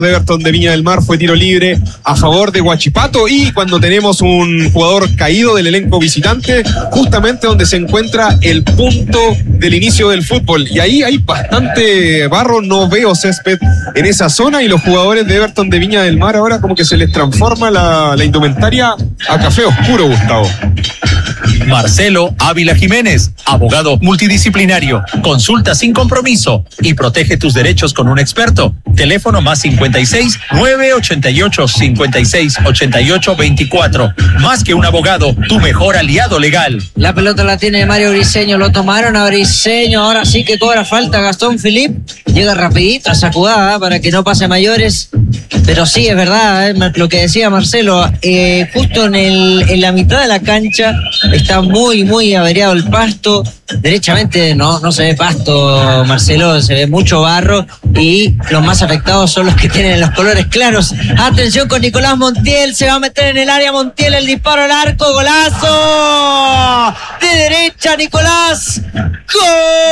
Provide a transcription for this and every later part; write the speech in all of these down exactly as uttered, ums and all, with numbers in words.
de Everton de Viña del Mar, fue tiro libre a favor de Huachipato, y cuando tenemos un jugador caído del elenco visitante, justamente donde se encuentra el punto del inicio del fútbol, y ahí hay bastante barro, no veo césped en esa zona, y los jugadores de Everton de Viña del Mar ahora como que se les transforma la, la indumentaria a café oscuro, Gustavo. Marcelo Ávila Jiménez, abogado multidisciplinario. Consulta sin compromiso y protege tus derechos con un experto. Teléfono más cincuenta y seis, nueve ochenta y ocho, cincuenta y seis, ochenta y ocho, veinticuatro. Más que un abogado, tu mejor aliado legal. La pelota la tiene Mario Briseño, lo tomaron a Briseño, ahora sí que cobra falta Gastón Philippe. Llega rapidito a esa jugada para que no pase a mayores. Pero sí, es verdad, eh, lo que decía Marcelo, eh, justo en, el, en la mitad de la cancha está muy, muy averiado el pasto. Derechamente no, no se ve pasto, Marcelo, se ve mucho barro, y los más afectados son los que tienen los colores claros. Atención con Nicolás Montiel, se va a meter en el área Montiel, el disparo al arco, golazo de derecha, Nicolás, ¡gol!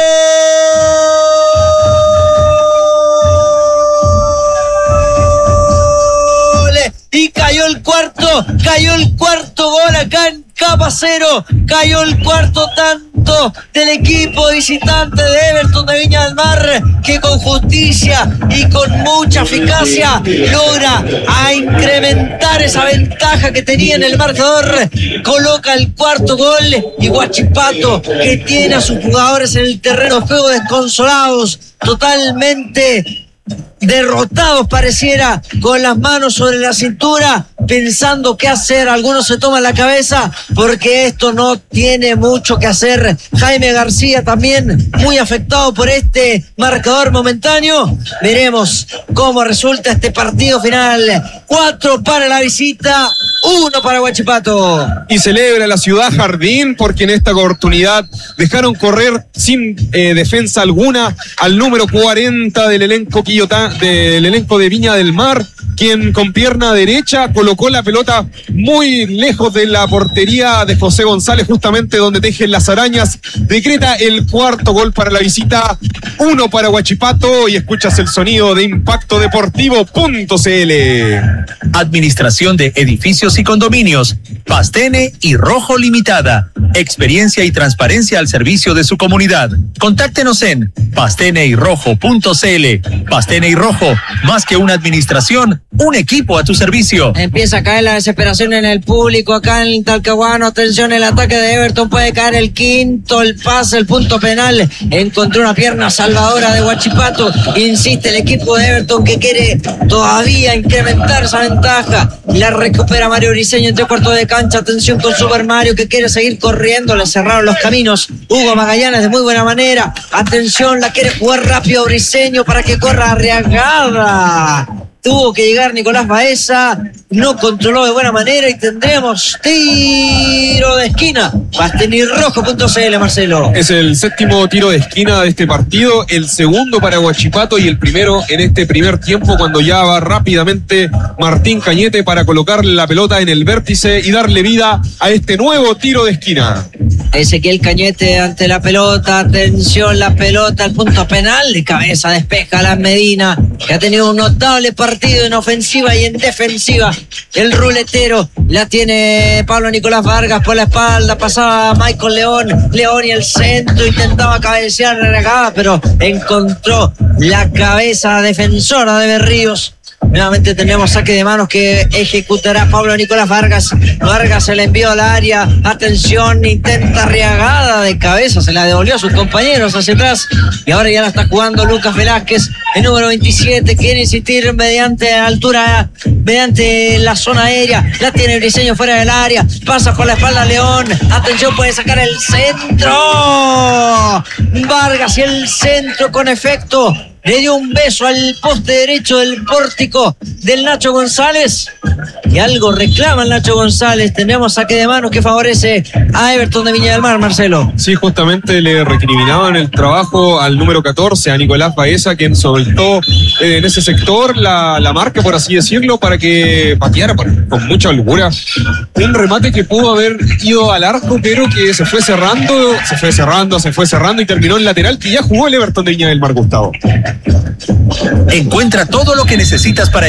Y cayó el cuarto, cayó el cuarto gol acá en Capa Cero, cayó el cuarto tanto del equipo visitante de Everton de Viña del Mar, que con justicia y con mucha eficacia logra a incrementar esa ventaja que tenía en el marcador, coloca el cuarto gol, y Huachipato, que tiene a sus jugadores en el terreno de juego desconsolados, totalmente derrotados pareciera, con las manos sobre la cintura, pensando qué hacer. Algunos se toman la cabeza porque esto no tiene mucho que hacer. Jaime García también muy afectado por este marcador momentáneo. Veremos cómo resulta este partido final. Cuatro para la visita, uno para Huachipato. Y celebra la ciudad Jardín porque en esta oportunidad dejaron correr sin eh, defensa alguna al número cuarenta del elenco quillotá, del elenco de Viña del Mar, quien con pierna derecha colocó la pelota muy lejos de la portería de José González, justamente donde tejen las arañas. Decreta el cuarto gol para la visita, uno para Huachipato, y escuchas el sonido de Impacto Deportivo punto c l. Administración de Edificios y Condominios, Pastene y Rojo Limitada. Experiencia y transparencia al servicio de su comunidad. Contáctenos en pastene y rojo punto c l. Pastene y Rojo, más que una administración, un equipo a tu servicio. Empieza a caer la desesperación en el público acá en Talcahuano. Atención, el ataque de Everton puede caer, el quinto, el pase, el punto penal. Encontró una pierna salvadora de Huachipato. Insiste el equipo de Everton, que quiere todavía incrementar esa ventaja. La recupera Mario Briseño en tres cuartos de cancha. Atención con Super Mario, que quiere seguir corriendo. Le cerraron los caminos Hugo Magallanes de muy buena manera. Atención, la quiere jugar rápido Briseño para que corra Arriagada. Tuvo que llegar Nicolás Baeza, no controló de buena manera, y tendremos tiro de esquina. Pastenirrojo punto c l, Marcelo. Es el séptimo tiro de esquina de este partido, el segundo para Huachipato y el primero en este primer tiempo, cuando ya va rápidamente Martín Cañete para colocarle la pelota en el vértice y darle vida a este nuevo tiro de esquina. Ezequiel Cañete ante la pelota, atención, la pelota al punto penal, de cabeza despeja la Medina, que ha tenido un notable partido en ofensiva y en defensiva. El ruletero la tiene Pablo Nicolás Vargas por la espalda, pasaba Michael León, León y el centro, intentaba cabecear Regada, pero encontró la cabeza defensora de Berríos. Nuevamente tenemos saque de manos que ejecutará Pablo Nicolás Vargas. Vargas se le envió al área. Atención, intenta Arriagada de cabeza. Se la devolvió a sus compañeros hacia atrás. Y ahora ya la está jugando Lucas Velázquez, el número veintisiete. Quiere insistir mediante altura, mediante la zona aérea. La tiene Briseño fuera del área. Pasa por la espalda León. Atención, puede sacar el centro. Vargas y el centro con efecto. Le dio un beso al poste derecho del pórtico del Nacho González. y algo reclama el Nacho González. Tenemos saque de manos que favorece a Everton de Viña del Mar, Marcelo. Sí, justamente le recriminaban el trabajo al número catorce, a Nicolás Baeza, quien soltó eh, en ese sector la, la marca, por así decirlo, para que pateara por, con mucha holgura. Un remate que pudo haber ido al arco, pero que se fue cerrando, se fue cerrando, se fue cerrando y terminó en lateral, que ya jugó el Everton de Viña del Mar, Gustavo. Encuentra todo lo que necesitas para